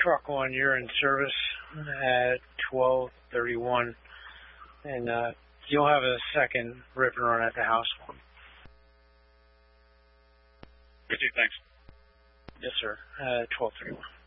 truck one, you're in service at 12:31, and you'll have a second rip and run at the house one. Thanks. Yes, sir. 12:31.